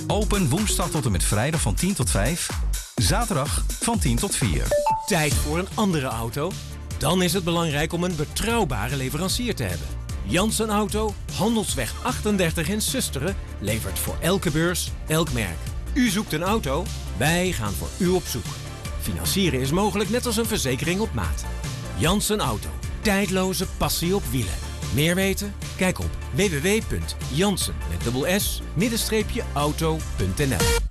Open woensdag tot en met vrijdag van 10 tot 5. Zaterdag van 10 tot 4. Tijd voor een andere auto? Dan is het belangrijk om een betrouwbare leverancier te hebben. Janssen Auto, Handelsweg 38 in Susteren, levert voor elke beurs, elk merk. U zoekt een auto? Wij gaan voor u op zoek. Financieren is mogelijk net als een verzekering op maat. Janssen Auto. Tijdloze passie op wielen. Meer weten? Kijk op www.janssen.auto.nl